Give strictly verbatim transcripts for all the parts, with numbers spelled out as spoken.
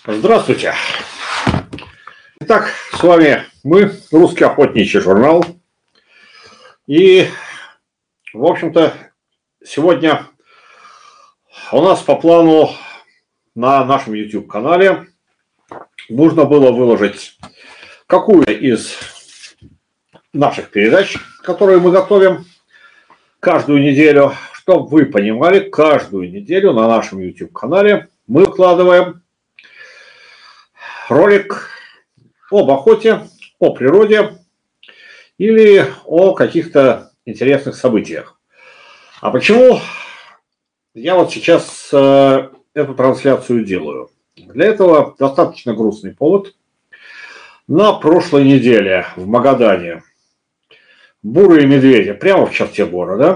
Здравствуйте. Итак, с вами мы, Русский охотничий журнал. И, в общем-то, сегодня у нас по плану на нашем YouTube-канале нужно было выложить какую из наших передач, которые мы готовим каждую неделю. Чтобы вы понимали, каждую неделю на нашем YouTube-канале мы выкладываем ролик об охоте, о природе или о каких-то интересных событиях. А почему я вот сейчас э, эту трансляцию делаю? Для этого достаточно грустный повод. На прошлой неделе в Магадане бурые медведи прямо в черте города.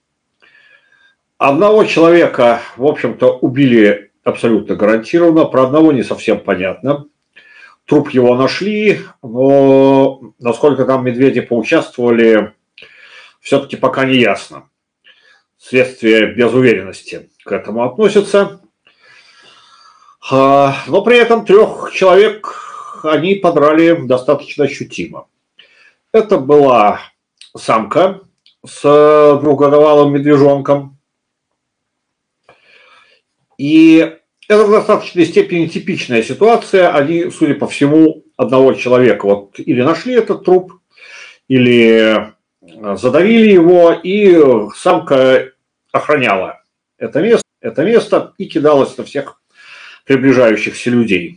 Одного человека, в общем-то, убили абсолютно гарантированно. Про одного не совсем понятно. Труп его нашли, но насколько там медведи поучаствовали, все-таки пока не ясно. Следствие без уверенности к этому относится. Но при этом трех человек они подрали достаточно ощутимо. Это была самка с двухгодовалым медвежонком. И это в достаточной степени типичная ситуация. Они, судя по всему, одного человека вот или нашли этот труп, или задавили его, и самка охраняла это место, это место и кидалась на всех приближающихся людей.